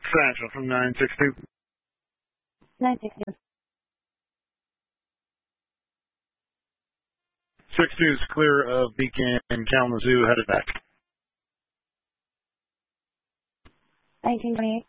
Satchel from 962. 962. 62 is clear of Beacon and Kalamazoo, headed back. 1928.